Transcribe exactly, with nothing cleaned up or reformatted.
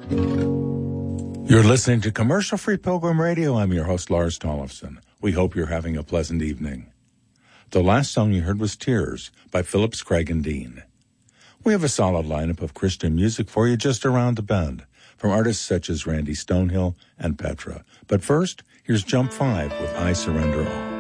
You're listening to Commercial-Free Pilgrim Radio. I'm your host, Lars Tollefson. We hope you're having a pleasant evening. The last song you heard was Tears by Phillips, Craig, and Dean. We have a solid lineup of Christian music for you just around the bend, from artists such as Randy Stonehill and Petra. But first, here's Jump five with I Surrender All.